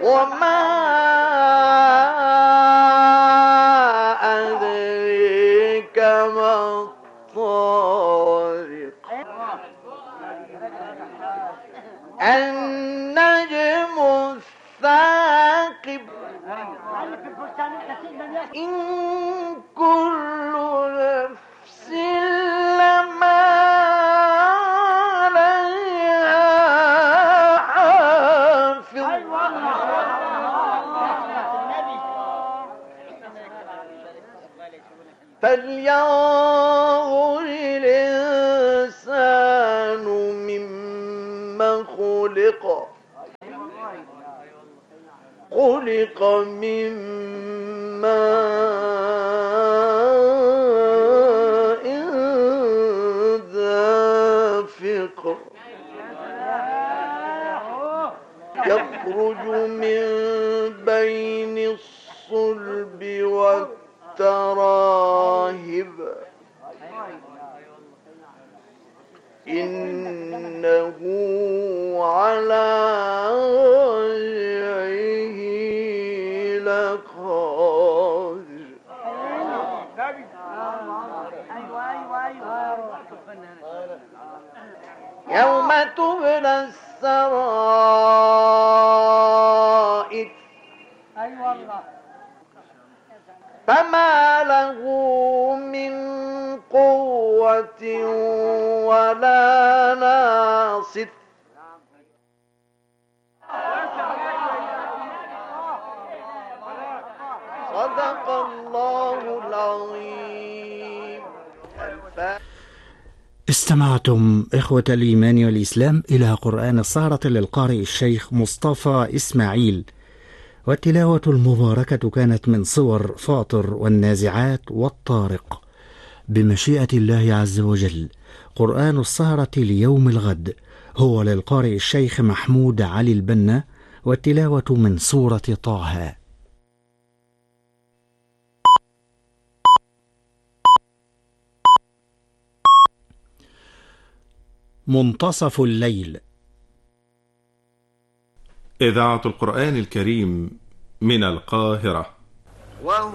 وما أدريك ما الطارق النجم الثاقب إن كل نفس لما عليها حافظ فلينظر الإنسان مما خلق من ماء دافق يخرج من بين الصلب والتراهب إنه على رجعه لقادر يوم تبلى السرائر فما له من قوة ولا ناصر صدق الله العظيم. استمعتم إخوة الإيمان والإسلام إلى قرآن السهرة للقارئ الشيخ مصطفى إسماعيل، والتلاوة المباركة كانت من صور فاطر والنازعات والطارق بمشيئة الله عز وجل. قرآن السهرة ليوم الغد هو للقارئ الشيخ محمود علي البنا، والتلاوة من سورة طه. منتصف الليل. إذاعة القرآن الكريم من القاهرة.